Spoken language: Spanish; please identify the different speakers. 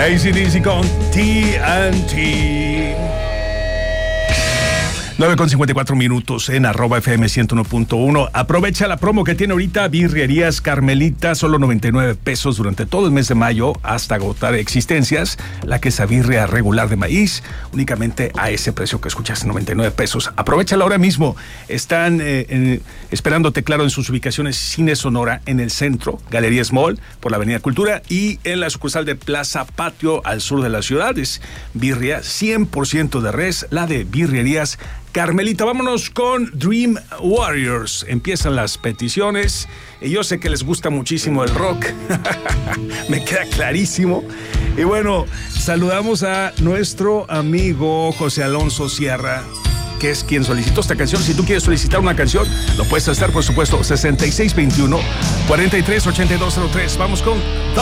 Speaker 1: AC/DC con TNT. 9:54 en @FM 101.1. Aprovecha la promo que tiene ahorita Birrerías Carmelita, solo 99 pesos durante todo el mes de mayo hasta agotar existencias. La quesabirria regular de maíz, únicamente a ese precio que escuchaste, 99 pesos. Aprovechala ahora mismo. Están esperándote, claro, en sus ubicaciones Cine Sonora en el centro, Galerías Mall por la Avenida Cultura y en la sucursal de Plaza Patio al sur de la ciudad. Es birria 100% de res, la de Birrerías Carmelita. Vámonos con Dream Warriors. Empiezan las peticiones y yo sé que les gusta muchísimo el rock. Me queda clarísimo. Y bueno, saludamos a nuestro amigo José Alonso Sierra, que es quien solicitó esta canción. Si tú quieres solicitar una canción, lo puedes hacer, por supuesto, 6621-438203. Vamos con